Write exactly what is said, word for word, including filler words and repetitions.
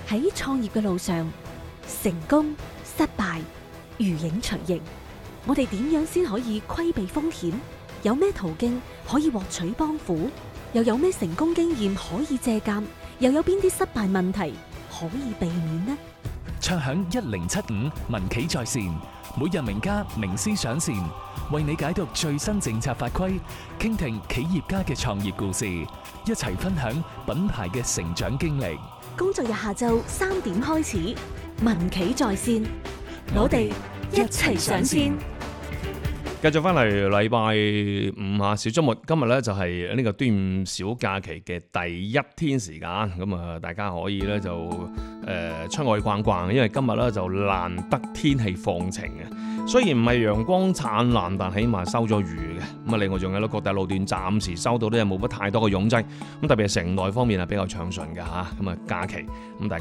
喺創業嘅路上，成功失敗如影隨形，我哋點樣先可以規避風險？有咩途徑可以獲取幫扶？又有咩成功經驗可以借鑑？又有邊啲失敗問題可以避免呢？ 暢享一零七五民企在線，每日名家名師上線，為你解讀最新政策法規，傾聽企業家嘅創業故事，一齊分享品牌嘅成長經歷。 工作日下晝三點開始，民企在線，我哋一齊上線。 繼續翻嚟禮拜五啊，小周末，今日咧就係呢個端午小假期嘅第一天時間，咁啊大家可以咧就誒、呃、出外逛逛，因為今日咧就難得天氣放晴嘅，雖然唔係陽光燦爛，但起碼收咗雨嘅。咁啊，另外仲有咧各大路段暫時收到都係冇乜太多嘅擁擠，咁特別係城內方面係比較暢順嘅嚇，咁啊假期咁大。